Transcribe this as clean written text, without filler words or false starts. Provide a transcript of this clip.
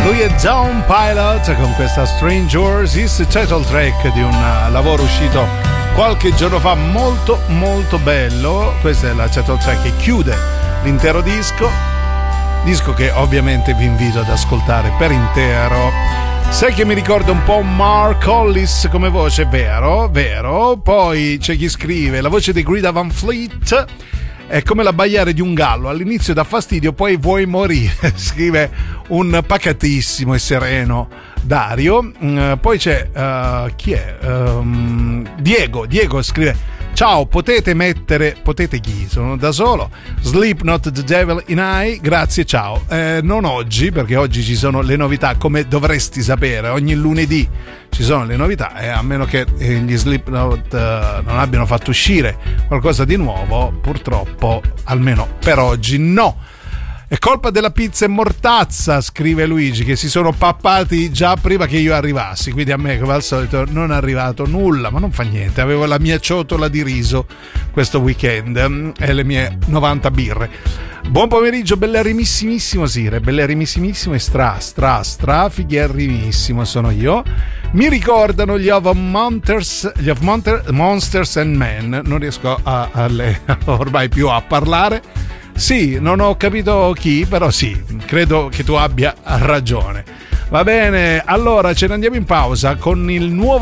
Lui è John Pilot con questa Strangers, il title track di un lavoro uscito qualche giorno fa, molto molto bello. Questa è la title track che chiude l'intero disco che ovviamente vi invito ad ascoltare per intero. Sai che mi ricorda un po' Mark Hollis come voce, vero? Poi c'è chi scrive: la voce di Greta Van Fleet è come l'abbaiare di un gallo, all'inizio dà fastidio, poi vuoi morire. Scrive un pacatissimo e sereno Dario. Poi c'è chi è? Diego scrive: ciao, potete chi? Sono da solo. Sleep Not the Devil in Eye, grazie, ciao. Non oggi, perché oggi ci sono le novità, come dovresti sapere. Ogni lunedì ci sono le novità, e a meno che gli Slipknot non abbiano fatto uscire qualcosa di nuovo, purtroppo, almeno per oggi, no. È colpa della pizza e mortazza, scrive Luigi, che si sono pappati già prima che io arrivassi, quindi a me, come al solito, non è arrivato nulla, ma non fa niente, avevo la mia ciotola di riso questo weekend e le mie 90 birre. Buon pomeriggio, bellerimissimo Sire, bellerimissimo e strafigherimissimo sono io. Mi ricordano gli of Monsters and Men, non riesco ormai più a parlare. Sì, non ho capito chi, però sì, credo che tu abbia ragione. Va bene, allora ce ne andiamo in pausa con il nuovo